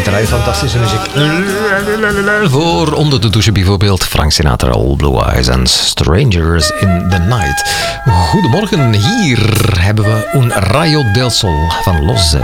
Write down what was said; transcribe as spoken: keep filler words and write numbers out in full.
en draai fantastische muziek. Voor onder de douche bijvoorbeeld Frank Sinatra, All Blue Eyes en Strangers in the Night. Goedemorgen, hier hebben we Un Rayo del Sol van Los